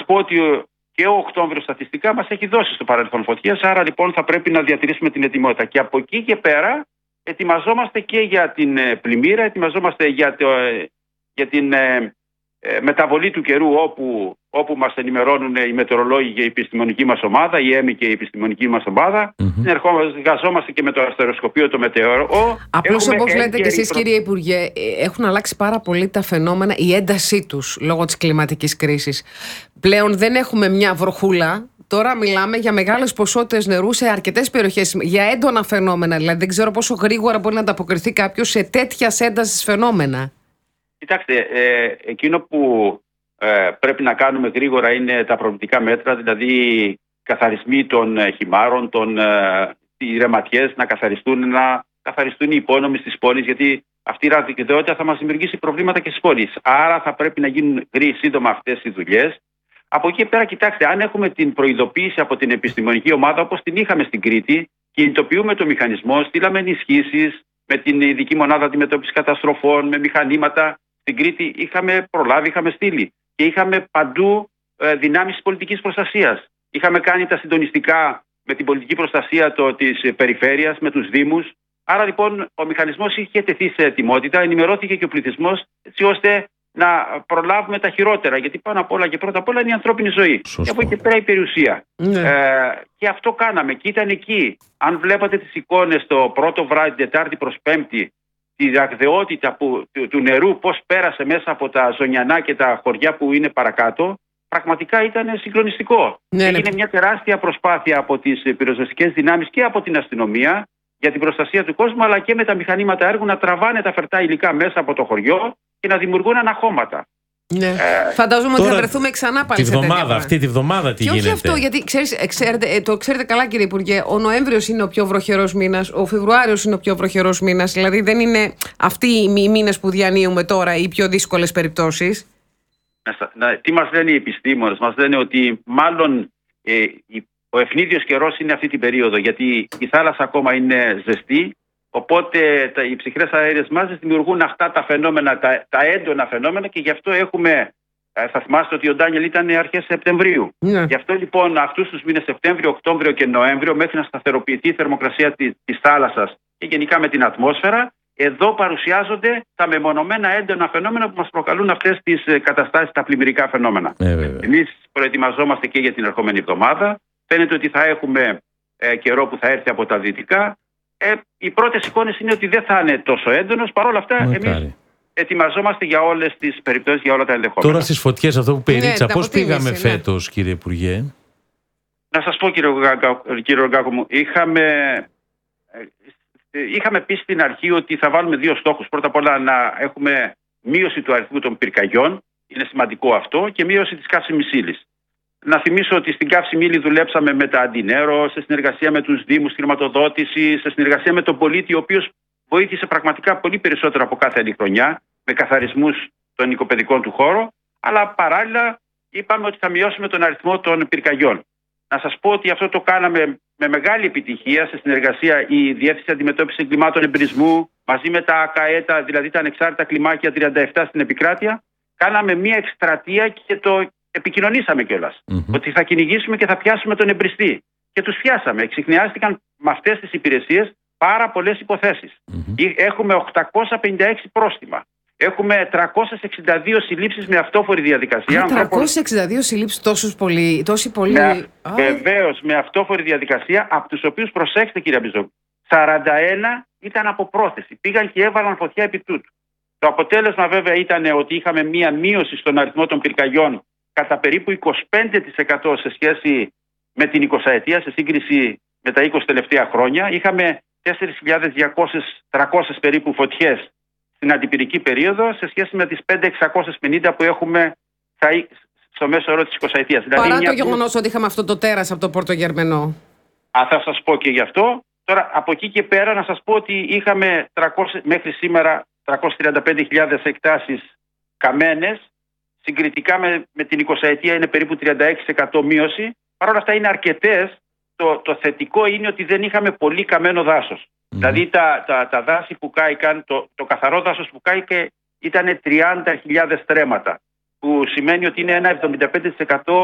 σας πω ότι και ο Οκτώβριος στατιστικά μας έχει δώσει στο παρελθόν φωτιές, άρα λοιπόν θα πρέπει να διατηρήσουμε την ετοιμότητα. Και από εκεί και πέρα ετοιμαζόμαστε και για την πλημμύρα, ετοιμαζόμαστε για την μεταβολή του καιρού όπου μας ενημερώνουν οι μετεωρολόγοι και η επιστημονική μας ομάδα, η ΕΜΗ και η επιστημονική μας ομάδα. Συνεργαζόμαστε και με το αστεροσκοπείο, το μετεωρολόγο. Απλώς όπως λέτε και εσείς, κύριε Υπουργέ, έχουν αλλάξει πάρα πολύ τα φαινόμενα, η έντασή τους λόγω της κλιματικής κρίσης. Πλέον δεν έχουμε μια βροχούλα. Τώρα μιλάμε για μεγάλες ποσότητες νερού σε αρκετές περιοχές, για έντονα φαινόμενα. Δηλαδή δεν ξέρω πόσο γρήγορα μπορεί να ανταποκριθεί κάποιος σε τέτοια ένταση φαινόμενα. Κοιτάξτε, εκείνο που πρέπει να κάνουμε γρήγορα είναι τα προληπτικά μέτρα, δηλαδή καθαρισμοί των χυμάρων, οι ρεματιές να καθαριστούν οι υπόνομοι στις πόλεις, γιατί αυτή η ραδιοκαιρότητα θα μας δημιουργήσει προβλήματα και στις πόλεις. Άρα θα πρέπει να γίνουν σύντομα αυτές οι δουλειές. Από εκεί πέρα, κοιτάξτε, αν έχουμε την προειδοποίηση από την επιστημονική ομάδα, όπως την είχαμε στην Κρήτη, κινητοποιούμε το μηχανισμό, στείλαμε ενισχύσεις με την ειδική μονάδα αντιμετώπισης καταστροφών, με μηχανήματα. Στην Κρήτη είχαμε προλάβει, είχαμε στείλει και είχαμε παντού δυνάμεις πολιτικής προστασίας. Είχαμε κάνει τα συντονιστικά με την πολιτική προστασία της περιφέρειας, με τους δήμους. Άρα λοιπόν ο μηχανισμός είχε τεθεί σε ετοιμότητα, ενημερώθηκε και ο πληθυσμός έτσι ώστε να προλάβουμε τα χειρότερα. Γιατί πάνω απ' όλα και πρώτα απ' όλα είναι η ανθρώπινη ζωή. Σωστό. Και από εκεί και πέρα η περιουσία. Και αυτό κάναμε και ήταν εκεί. Αν βλέπατε τις εικόνες το πρώτο βράδυ, Τετάρτη προς Πέμπτη, τη ραγδαιότητα του νερού, πώς πέρασε μέσα από τα Ζωνιανά και τα χωριά που είναι παρακάτω, πραγματικά ήταν συγκλονιστικό. Έγινε μια τεράστια προσπάθεια από τις πυροσβεστικές δυνάμεις και από την αστυνομία για την προστασία του κόσμου, αλλά και με τα μηχανήματα έργου να τραβάνε τα φερτά υλικά μέσα από το χωριό και να δημιουργούν αναχώματα. Ναι. Φαντάζομαι ότι θα βρεθούμε ξανά πάλι αυτή τη βδομάδα τι γίνεται. Και όχι αυτό, γιατί το ξέρετε καλά, κύριε Υπουργέ, ο Νοέμβριος είναι ο πιο βροχερός μήνας, ο Φεβρουάριος είναι ο πιο βροχερός μήνας. Δηλαδή δεν είναι αυτοί οι μήνες που διανύουμε τώρα οι πιο δύσκολες περιπτώσεις. Τι μας λένε οι επιστήμονες? Μας λένε ότι μάλλον ο ευνίδιος καιρός είναι αυτή την περίοδο, γιατί η θάλασσα ακόμα είναι ζεστή. Οπότε οι ψυχρές αέριες μάζες δημιουργούν αυτά τα φαινόμενα, τα έντονα φαινόμενα, και γι' αυτό θα θυμάστε ότι ο Ντάνιελ ήταν αρχές Σεπτεμβρίου. Γι' αυτό λοιπόν αυτούς τους μήνες Σεπτέμβριο, Οκτώβριο και Νοέμβριο, μέχρι να σταθεροποιηθεί η θερμοκρασία της θάλασσας και γενικά με την ατμόσφαιρα, εδώ παρουσιάζονται τα μεμονωμένα έντονα φαινόμενα που μας προκαλούν αυτές τις καταστάσεις, τα πλημμυρικά φαινόμενα. Εμείς προετοιμαζόμαστε και για την ερχόμενη εβδομάδα. Φαίνεται ότι θα έχουμε καιρό που θα έρθει από τα δυτικά. Οι πρώτες εικόνες είναι ότι δεν θα είναι τόσο έντονος. Παρ' όλα αυτά, εμείς ετοιμαζόμαστε για όλες τις περιπτώσεις, για όλα τα ενδεχόμενα. Τώρα στις φωτιές, αυτό που περίτσα, πώς πήγαμε φέτος, κύριε Υπουργέ? Να σας πω, κύριε Ρογκάκο μου, είχαμε πει στην αρχή ότι θα βάλουμε δύο στόχους. Πρώτα απ' όλα να έχουμε μείωση του αριθμού των πυρκαγιών, είναι σημαντικό αυτό, και μείωση της καύσιμης ύλης. Να θυμίσω ότι στην καύσιμη ύλη δουλέψαμε με τα Αντινέρο, σε συνεργασία με τους Δήμους, χρηματοδότηση, σε συνεργασία με τον πολίτη, ο οποίος βοήθησε πραγματικά πολύ περισσότερο από κάθε άλλη χρονιά, με καθαρισμούς των οικοπαιδικών του χώρου, αλλά παράλληλα είπαμε ότι θα μειώσουμε τον αριθμό των πυρκαγιών. Να σας πω ότι αυτό το κάναμε με μεγάλη επιτυχία, σε συνεργασία η Διεύθυνση Αντιμετώπισης Εγκλημάτων Εμπρισμού, μαζί με τα ΑΚΑΕΤΑ, δηλαδή τα ανεξάρτητα κλιμάκια 37 στην επικράτεια. Κάναμε μια εκστρατεία και το επικοινωνήσαμε κιόλας. Ότι θα κυνηγήσουμε και θα πιάσουμε τον εμπριστή. Και τους πιάσαμε. Εξιχνιάστηκαν με αυτές τις υπηρεσίες πάρα πολλές υποθέσεις. Έχουμε 856 πρόστιμα. Έχουμε 362 συλλήψεις με αυτόφορη διαδικασία. 362 συλλήψεις, τόσοι πολλοί. Βεβαίως, με αυτόφορη διαδικασία, από τους οποίους, προσέξτε κύριε Μπιζό, 41 ήταν από πρόθεση. Πήγαν και έβαλαν φωτιά επί τούτου. Το αποτέλεσμα βέβαια ήταν ότι είχαμε μία μείωση στον αριθμό των πυρκαγιών κατά περίπου 25% σε σχέση με την 20ετία, σε σύγκριση με τα 20 τελευταία χρόνια. Είχαμε 4.200-300 περίπου φωτιές στην αντιπυρική περίοδο σε σχέση με τις 5.650 που έχουμε στο μέσο όρο της 20ετίας. Παρά το γεγονός ότι είχαμε αυτό το τέρας από το Πορτογερμενό. Θα σας πω και γι' αυτό. Τώρα από εκεί και πέρα να σας πω ότι είχαμε μέχρι σήμερα 335.000 εκτάσεις καμένες. Συγκριτικά με την 20ετία είναι περίπου 36% μείωση. Παρ' όλα αυτά είναι αρκετές. Το θετικό είναι ότι δεν είχαμε πολύ καμένο δάσος. Δηλαδή τα δάση που κάηκαν, το καθαρό δάσος που κάηκε ήταν 30.000 στρέμματα. Που σημαίνει ότι είναι ένα 75%